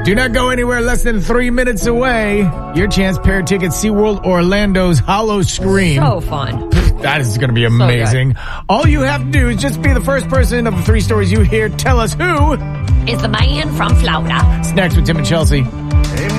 Do not go anywhere less than 3 minutes away. Your chance, pair of tickets, SeaWorld Orlando's Hollow Scream. So fun. That is going to be amazing. All you have to do is just be the first person of the 3 stories you hear. Tell us who is the man from Florida. It's next with Tim and Chelsea.